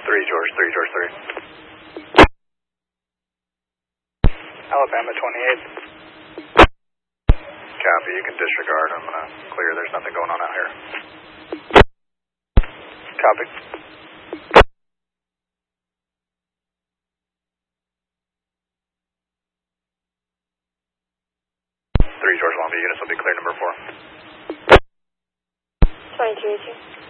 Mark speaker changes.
Speaker 1: 3 George 3.
Speaker 2: Alabama 28.
Speaker 1: Copy, you can disregard. I'm going to clear. There's nothing going on out here.
Speaker 2: Copy.
Speaker 1: 3 George Longview units will be clear number 4.
Speaker 3: 23.